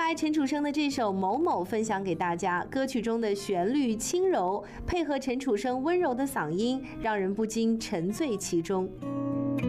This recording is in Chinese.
来陈楚生的这首《某某》分享给大家。歌曲中的旋律轻柔，配合陈楚生温柔的嗓音，让人不禁沉醉其中。